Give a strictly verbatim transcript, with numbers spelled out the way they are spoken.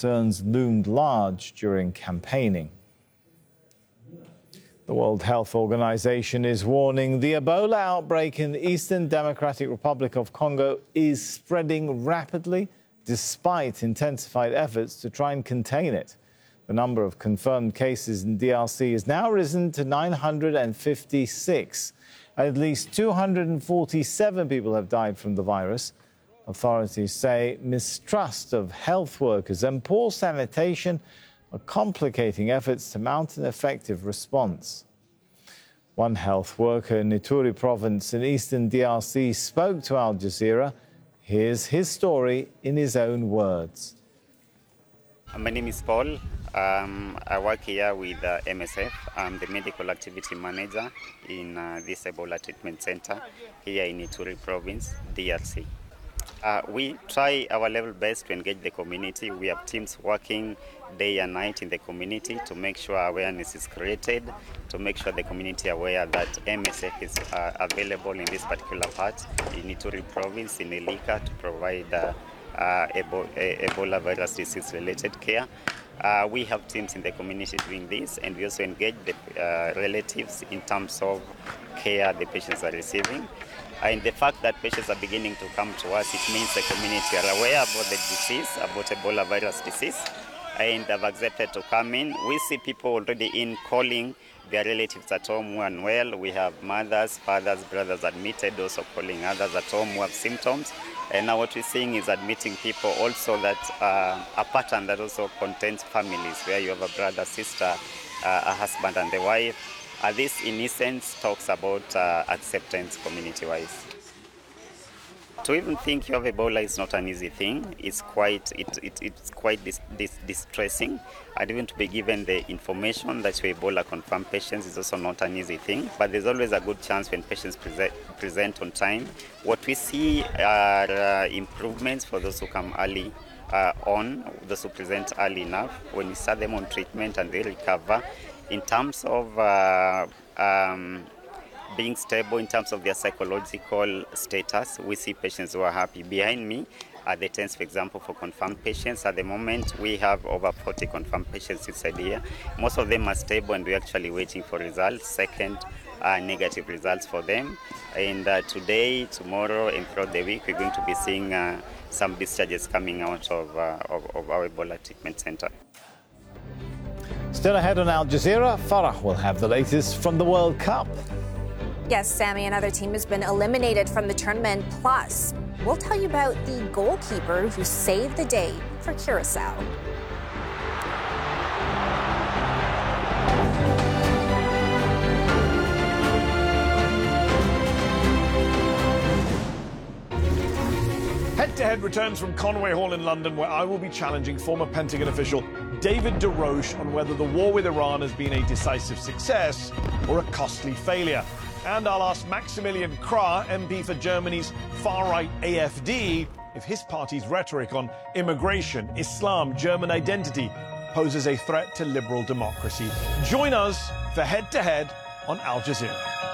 concerns loomed large during campaigning. The World Health Organization is warning the Ebola outbreak in the Eastern Democratic Republic of Congo is spreading rapidly despite intensified efforts to try and contain it. The number of confirmed cases in D R C has now risen to nine hundred fifty-six. At least two hundred forty-seven people have died from the virus. Authorities say mistrust of health workers and poor sanitation are complicating efforts to mount an effective response. One health worker in Ituri province in eastern D R C spoke to Al Jazeera. Here's his story in his own words. My name is Paul. Um, I work here with uh, M S F. I'm the medical activity manager in uh, this Ebola treatment center here in Ituri province, D R C. Uh, we try our level best to engage the community. We have teams working day and night in the community to make sure awareness is created, to make sure the community aware that M S F is uh, available in this particular part in Ituri province, in Elika, to provide uh, uh, Ebo Ebola virus disease related care. Uh, we have teams in the community doing this, and we also engage the uh, relatives in terms of care the patients are receiving. And the fact that patients are beginning to come to us, it means the community are aware about the disease, about Ebola virus disease, and have accepted to come in. We see people already in calling their relatives at home who are unwell. We have mothers, fathers, brothers admitted, also calling others at home who have symptoms. And now what we're seeing is admitting people also that uh, a pattern that also contains families, where you have a brother, sister, uh, a husband and a wife. Uh, this, in essence, talks about uh, acceptance community-wise. To even think you have Ebola is not an easy thing. It's quite, it, it, it's quite dis, dis, distressing. And even to be given the information that you're Ebola confirmed patients is also not an easy thing. But there's always a good chance when patients present, present on time. What we see are uh, improvements for those who come early uh, on, those who present early enough. When we start them on treatment and they recover, in terms of uh, um, being stable, in terms of their psychological status, we see patients who are happy. Behind me are the tents, for example, for confirmed patients. At the moment, we have over forty confirmed patients inside here. Most of them are stable, and we're actually waiting for results, second uh, negative results for them. And uh, today, tomorrow, and throughout the week, we're going to be seeing uh, some discharges coming out of, uh, of, of our Ebola treatment center. Still ahead on Al Jazeera, Farah will have the latest from the World Cup. Yes, Sammy, another team has been eliminated from the tournament. Plus, we'll tell you about the goalkeeper who saved the day for Curacao. Head-to-Head returns from Conway Hall in London, where I will be challenging former Pentagon official David DeRoche on whether the war with Iran has been a decisive success or a costly failure. And I'll ask Maximilian Krah, M P for Germany's far-right A F D, if his party's rhetoric on immigration, Islam, German identity poses a threat to liberal democracy. Join us for Head-to-Head on Al Jazeera.